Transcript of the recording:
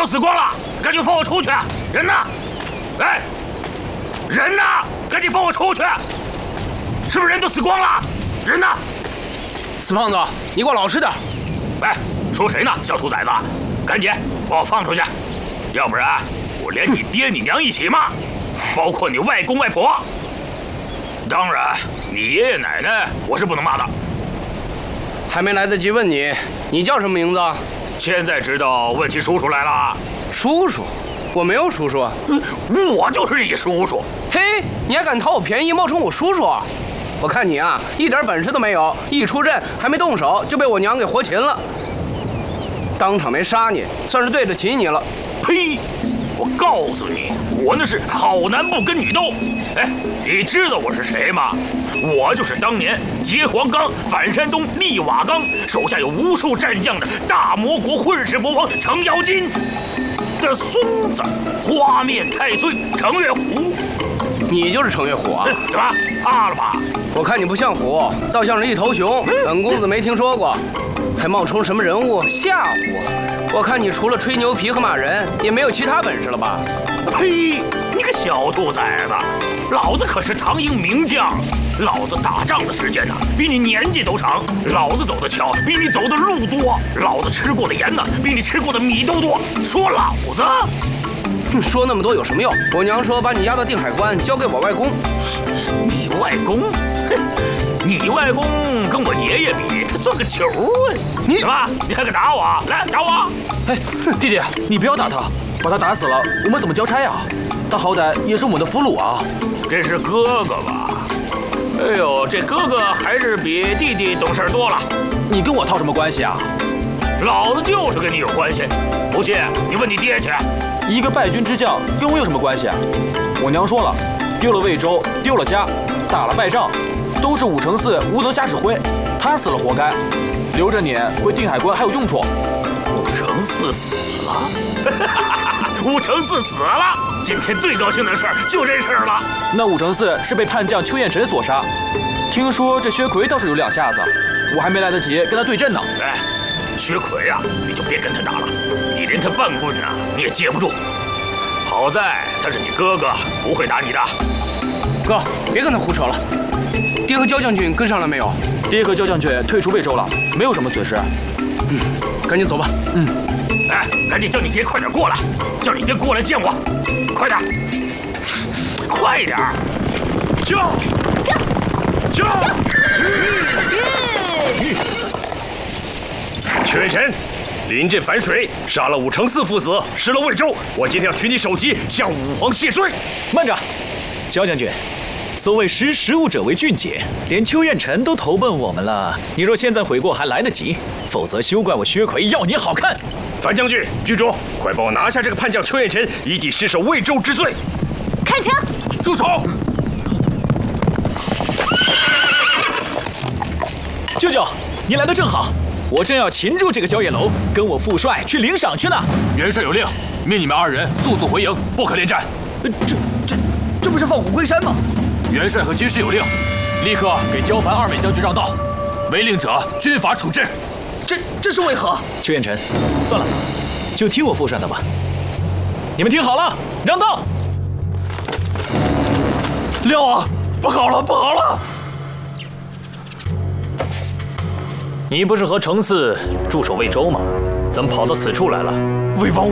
死光了，赶紧放我出去！人呢？哎，人呢？赶紧放我出去！是不是人都死光了？人呢？ 死胖子，你给我老实点！ 喂，说谁呢？小兔崽子，赶紧把我放出去，要不然我连你爹你娘一起骂，包括你外公外婆。当然，你爷爷奶奶我是不能骂的。 还没来得及问你，你叫什么名字？ 现在知道问起叔叔来了。 叔叔？我没有叔叔。 我就是你叔叔。 嘿，你还敢讨我便宜，冒充我叔叔？我看你啊，一点本事都没有，一出阵还没动手就被我娘给活擒了。当场没杀你，算是对得起你了。 呸！我告诉你，我那是好男不跟女斗。哎，你知道我是谁吗？我就是当年劫黄冈、反山东、立瓦岗，手下有无数战将的大魔国混世魔王程咬金的孙子，花面太岁程月虎。 你就是程月虎啊？ 怎么怕了吧？ 我看你不像虎，倒像是一头熊。本公子没听说过，还冒充什么人物吓唬我？我看你除了吹牛皮和骂人，也没有其他本事了吧？ 呸！你个小兔崽子，老子可是唐营名将，老子打仗的时间呢比你年纪都长，老子走的桥比你走的路多，老子吃过的盐呢比你吃过的米都多。说老子？ 哼，说那么多有什么用？我娘说把你押到定海关，交给我外公。 你外公？哼，你外公跟我爷爷比，他算个球啊！你什么？你还敢打我？来打我！ 哎，弟弟，你不要打他，把他打死了，我们怎么交差呀？他好歹也是我们的俘虏啊。 这是哥哥吧？哎呦，这哥哥还是比弟弟懂事多了。 你跟我套什么关系啊？ 老子就是跟你有关系，不信你问你爹去。 一个败军之将跟我有什么关系？我娘说了，丢了魏州，丢了家，打了败仗，都是武承嗣无能瞎指挥，他死了活该，留着你回定海关还有用处。 武承嗣死了？武承嗣死了！今天最高兴的事儿就这事儿了。 那武承嗣是被叛将邱彦辰所杀，听说这薛奎倒是有两下子，我还没来得及跟他对阵呢。 哎，薛奎呀，你就别跟他打了，你连他半棍啊你也接不住。好在他是你哥哥，不会打你的。 哥，别跟他胡扯了。爹和焦将军跟上来没有？ 爹和焦将军退出魏州了，没有什么损失。 赶紧走吧。 哎，赶紧叫你爹快点过来，叫你爹过来见我，快点，快点！叫！ 薛远辰，临阵反水，杀了武承嗣父子，失了魏州，我今天要取你首级，向武皇谢罪。 慢着，焦将军，所谓识时务者为俊杰，连邱彦辰都投奔我们了，你若现在悔过还来得及，否则休怪我薛奎要你好看。 樊将军，郡主，快帮我拿下这个叛将邱彦辰，以抵失守魏州之罪。 开枪！ 住手！ 舅舅，你来得正好，我正要擒住这个焦野楼，跟我父帅去领赏去呢。 元帅有令，命你们二人速速回营，不可恋战。 这不是放虎归山吗？ 元帅和军师有令，立刻给焦樊二位将军让道，违令者军法处置。 这是为何？ 邱彦辰，算了，就听我父帅的吧。你们听好了，让道！ 廖啊，不好了，不好了！ 你不是和程嗣驻守魏州吗？怎么跑到此处来了？ 魏王